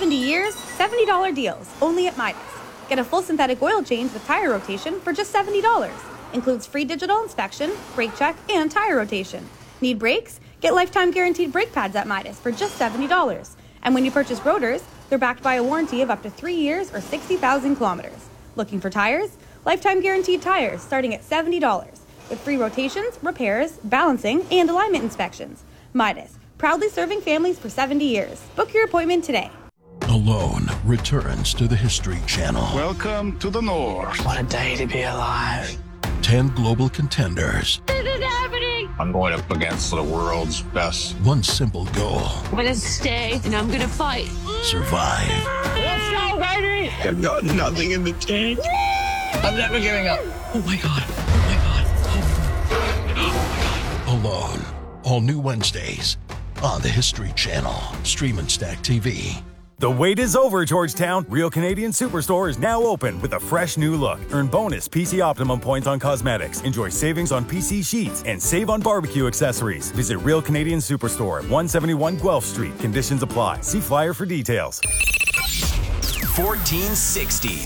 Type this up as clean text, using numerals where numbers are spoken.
70 years, $70 deals, only at Midas. Get a full synthetic oil change with tire rotation for just $70. Includes free digital inspection, brake check, and tire rotation. Need brakes? Get lifetime guaranteed brake pads at Midas for just $70. And when you purchase rotors, they're backed by a warranty of up to 3 years or 60,000 kilometers. Looking for tires? Lifetime guaranteed tires starting at $70 with free rotations, repairs, balancing, and alignment inspections. Midas, proudly serving families for 70 years. Book your appointment today. Alone returns to the History Channel. Welcome to the North. What a day to be alive. 10 global contenders. This is happening. I'm going up against the world's best. One simple goal. I'm going to stay and I'm going to fight. Survive. Let's go, baby. I've got nothing in the tank. I'm never giving up. Oh my God. Oh my God. Oh my God. Alone. All new Wednesdays on the History Channel. Stream and Stack TV. The wait is over, Georgetown. Real Canadian Superstore is now open with a fresh new look. Earn bonus PC Optimum points on cosmetics. Enjoy savings on PC sheets and save on barbecue accessories. Visit Real Canadian Superstore, 171 Guelph Street. Conditions apply. See flyer for details. 1460.